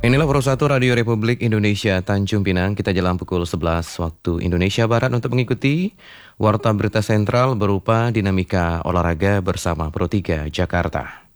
Inilah Pro 1 Radio Republik Indonesia Tanjung Pinang. Kita jalan pukul 11 waktu Indonesia Barat untuk mengikuti Warta Berita Sentral berupa dinamika olahraga bersama Pro 3 Jakarta.